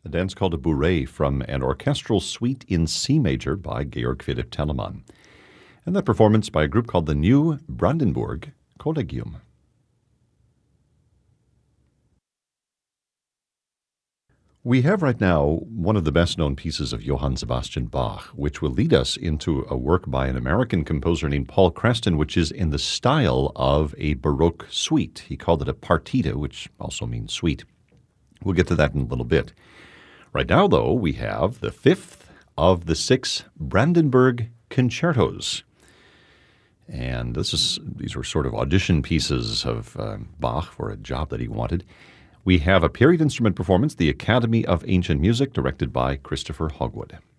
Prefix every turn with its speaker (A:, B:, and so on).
A: a dance called a bourrée from an orchestral suite in C major by Georg Philipp Telemann. And that performance by a group called the New Brandenburg Collegium. We have right now one of the best-known pieces of Johann Sebastian Bach, which will lead us into a work by an American composer named Paul Creston, which is in the style of a Baroque suite. He called it a partita, which also means suite. We'll get to that in a little bit. Right now, though, we have the fifth of the 6 Brandenburg concertos. And these were sort of audition pieces of Bach for a job that he wanted. We have a period instrument performance, the Academy of Ancient Music, directed by Christopher Hogwood.